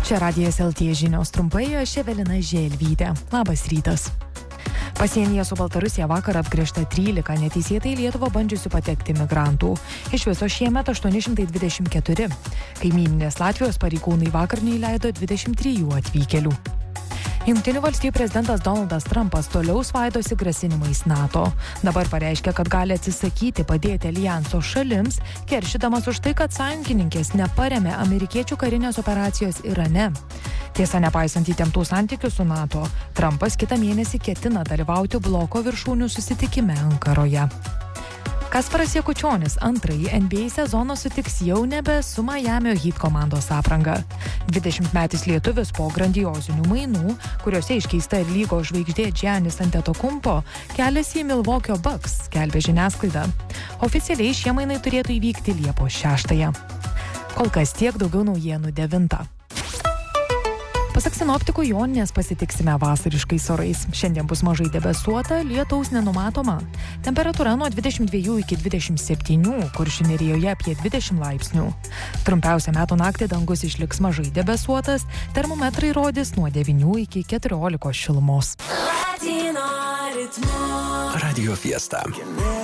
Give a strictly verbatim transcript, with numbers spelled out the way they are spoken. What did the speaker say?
Čia Radijas L T žinios trumpai, aš Evelina Želvytė. Labas rytas. Pasienyje su Baltarusija vakar apgręžta trylika neteisėtai į Lietuvą bandžiusių patekti migrantų. Iš viso šiemet aštuoni šimtai dvidešimt keturi. Kaimyninės Latvijos pareigūnai vakar neįleido dvidešimt trijų atvykėlių. Jungtinių valstijų prezidentas Donaldas Trumpas toliau svaidosi grasinimais NATO. Dabar pareiškia, kad gali atsisakyti padėti alijanso šalims, keršydamas už tai, kad sąjungininkės neparemė amerikiečių karinės operacijos Irane. Tiesa, nepaisant įtemptų santykių su NATO, Trumpas kitą mėnesį ketina dalyvauti bloko viršūnių susitikime Ankaroje. Kasparas Jakučionis antrąjį N B A sezoną sutiks jau nebe su Miami Heat komandos apranga. dvidešimtmetis lietuvis po grandiozinių mainų, kuriuose iškeista ir lygos žvaigždė Giannis Antetokounmpo, keliasi į Milwaukee Bucks, skelbia žiniasklaida. Oficialiai šie mainai turėtų įvykti Liepos šeštąją. Kol kas tiek, daugiau naujienų devintą. Pasak sinoptikų, Joninės pasitiksime vasariškais orais. Šiandien bus mažai debesuota, lietaus nenumatoma. Temperatūra nuo dvidešimt dviejų iki dvidešimt septynių, Kuršių nerijoje apie dvidešimt laipsnių. Trumpiausią metų naktį dangus išliks mažai debesuotas, termometrai rodys nuo devynių iki keturiolikos šilumos. Radio Fiesta.